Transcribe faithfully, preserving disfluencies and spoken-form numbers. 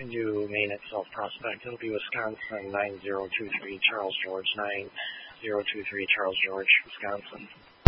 can do Maine itself prospect. It'll be Wisconsin nine zero two three Charles George, nine zero two three Charles George, Wisconsin.